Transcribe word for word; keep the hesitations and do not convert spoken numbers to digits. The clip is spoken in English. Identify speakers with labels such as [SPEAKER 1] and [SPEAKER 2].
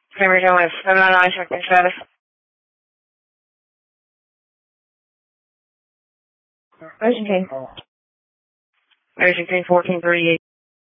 [SPEAKER 1] Camry Hill is seven nine nine, checking status. Ocean King. Ocean King fourteen thirty-eight.